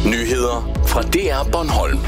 Nyheder fra DR Bornholm.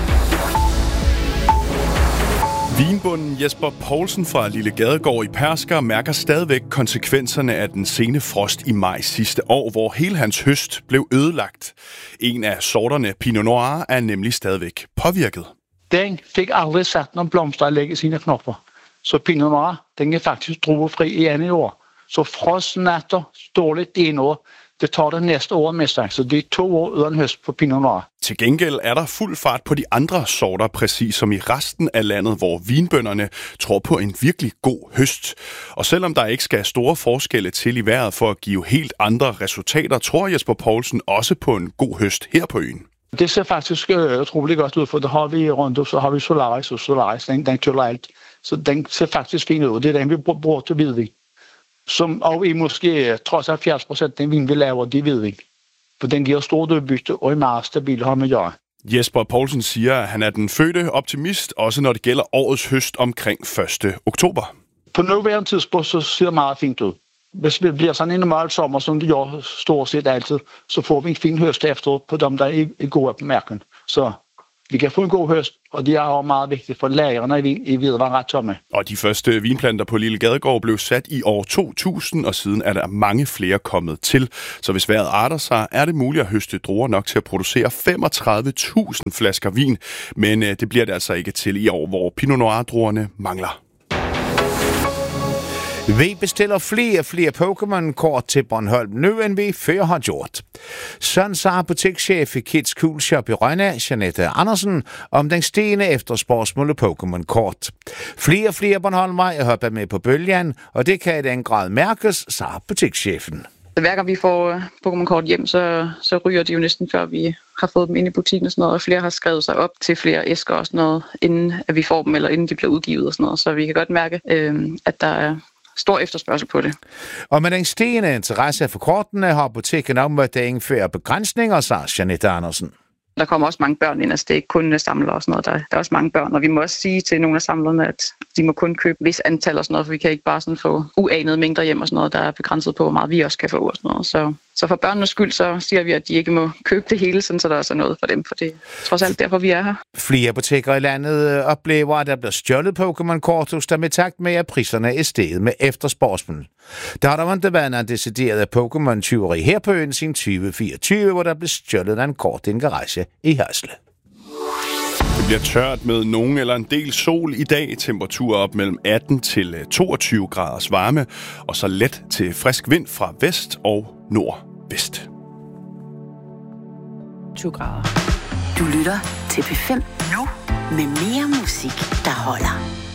Vinbunden Jesper Poulsen fra Lille Gadegård i Persker mærker stadigvæk konsekvenserne af den sene frost i maj sidste år, hvor hele hans høst blev ødelagt. En af sorterne Pinot Noir er nemlig stadigvæk påvirket. Den fik aldrig sat nogle blomsteranlæg i sine knopper. Så Pinot Noir, den er faktisk druefri i andet år. Så frostnatter dårligt det ene år. Det tager det næste år med sig, så det er 2 år uden høst på Pinot Noir. Til gengæld er der fuld fart på de andre sorter, præcis som i resten af landet, hvor vinbønderne tror på en virkelig god høst. Og selvom der ikke skal store forskelle til i vejret for at give helt andre resultater, tror Jesper Poulsen også på en god høst her på øen. Det ser faktisk utroligt godt ud, for det har vi rundt, så har vi Solaris, og Solaris, den tåler alt. Så den ser faktisk fint ud. Det er den, vi bruger til hvidvin. Og i måske trods 70% den vin, vi laver, det er hvidvin. For den giver stort udbytte og er meget stabil at have med at gøre. Jesper Poulsen siger, at han er den fødte optimist, også når det gælder årets høst omkring 1. oktober. På nuværende tidspunkt så ser det meget fint ud. Hvis det bliver sådan en normal sommer, som det gør stort set altid, så får vi en fin høst efteråt på dem, der er gode på mærken. Så vi kan få en god høst, og det er også meget vigtigt for lagrene i hvidevin ret tomme. Og de første vinplanter på Lille Gadegård blev sat i år 2000, og siden er der mange flere kommet til. Så hvis vejret arter sig, er det muligt at høste druer nok til at producere 35.000 flasker vin. Men det bliver det altså ikke til i år, hvor Pinot Noir-druerne mangler. Vi bestiller flere Pokémon-kort til Bornholm nu, end vi før har gjort. Sådan sagde butikschef i Kids Cool Shop i Rønne, Jeanette Andersen, om den stigende efterspørgsel af Pokémon-kort. Flere Bornholmere er hoppet med på bølgen, og det kan i den grad mærkes, sagde butikschefen. Hver gang vi får Pokémon-kort hjem, så ryger de jo næsten før vi har fået dem ind i butikken og sådan noget, og flere har skrevet sig op til flere æsker og sådan noget, inden at vi får dem, eller inden de bliver udgivet og sådan noget. Så vi kan godt mærke, at der er stor efterspørgsel på det. Og med den stigende interesse for kortene har butikken omvendt at indføre begrænsninger, sagde Jeanette Andersen. Der kommer også mange børn ind, altså det er ikke kun samlere og sådan noget. Der er også mange børn, og vi må også sige til nogle af samlerne, at de må kun købe vis antal og sådan noget, for vi kan ikke bare sådan få uanede mængder hjem og sådan noget, der er begrænset på, hvor meget vi også kan få og sådan noget. Så for børnenes skyld, så siger vi, at de ikke må købe det hele, sådan, så der også er noget for dem, for det er trods alt derfor, vi er her. Flere butikker i landet oplever, at der bliver stjålet Pokémon-kort hos dem i takt med, at priserne er steget med efterspørgsel. Der har der ikke været en decideret Pokémon-tyveri her på øen siden 2024, hvor der blev stjålet en kort i en garage i Hasle. Det bliver tørt med nogen eller en del sol i dag. Temperaturer op mellem 18 til 22 graders varme, og så let til frisk vind fra vest og nordvest. 20 grader. Du lytter til P5 nu med mere musik, der holder.